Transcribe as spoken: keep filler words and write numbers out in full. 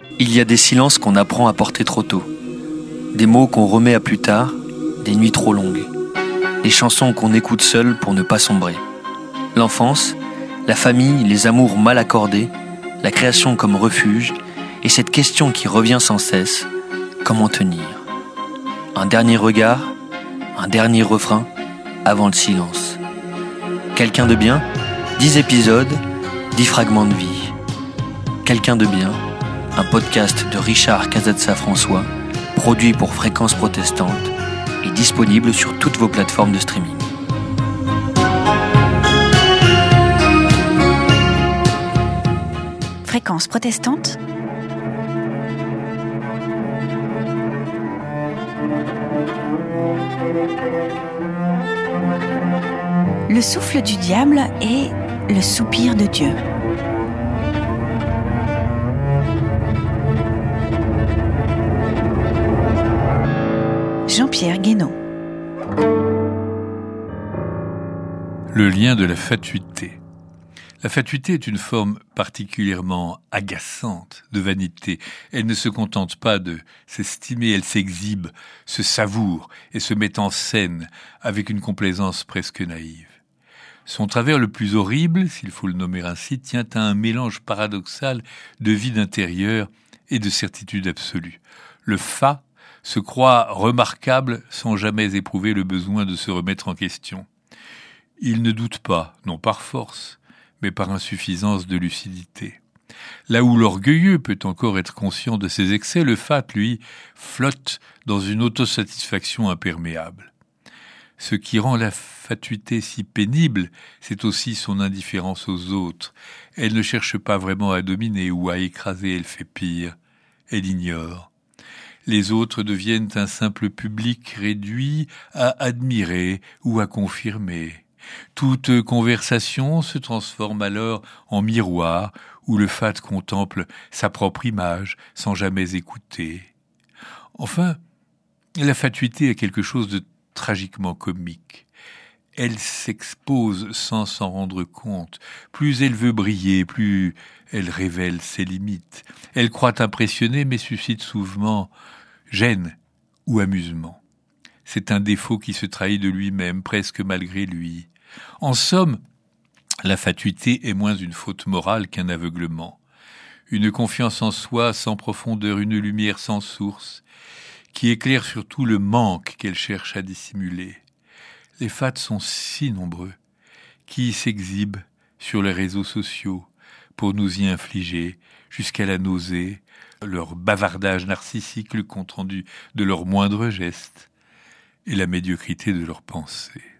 Il y a des silences qu'on apprend à porter trop tôt, des mots qu'on remet à plus tard, des nuits trop longues, des chansons qu'on écoute seul pour ne pas sombrer. L'enfance, la famille, les amours mal accordés, la création comme refuge, et cette question qui revient sans cesse, comment tenir ? Un dernier regard, un dernier refrain, avant le silence. Quelqu'un de bien, dix épisodes, dix fragments de vie. Quelqu'un de bien, un podcast de Richard Casazza-François, produit pour Fréquence Protestante et disponible sur toutes vos plateformes de streaming. Fréquence Protestante. Le souffle du diable et le soupir de Dieu. Jean-Pierre Guénaud. Le lien de la fatuité. La fatuité est une forme particulièrement agaçante de vanité. Elle ne se contente pas de s'estimer, elle s'exhibe, se savoure et se met en scène avec une complaisance presque naïve. Son travers le plus horrible, s'il faut le nommer ainsi, tient à un mélange paradoxal de vide intérieur et de certitude absolue. Le fa se croit remarquable sans jamais éprouver le besoin de se remettre en question. Il ne doute pas, non par force, mais par insuffisance de lucidité. Là où l'orgueilleux peut encore être conscient de ses excès, le fat, lui, flotte dans une autosatisfaction imperméable. Ce qui rend la fatuité si pénible, c'est aussi son indifférence aux autres. Elle ne cherche pas vraiment à dominer ou à écraser, elle fait pire, elle ignore. Les autres deviennent un simple public réduit à admirer ou à confirmer. Toute conversation se transforme alors en miroir où le fat contemple sa propre image sans jamais écouter. Enfin, la fatuité a quelque chose de tragiquement comique. Elle s'expose sans s'en rendre compte. Plus elle veut briller, plus elle révèle ses limites. Elle croit impressionner, mais suscite souvent gêne ou amusement. C'est un défaut qui se trahit de lui-même, presque malgré lui. En somme, la fatuité est moins une faute morale qu'un aveuglement. Une confiance en soi sans profondeur, une lumière sans source, qui éclaire surtout le manque qu'elle cherche à dissimuler. Les fats sont si nombreux, qui s'exhibent sur les réseaux sociaux pour nous y infliger, jusqu'à la nausée, leur bavardage narcissique, le compte-rendu de leurs moindres gestes et la médiocrité de leurs pensées.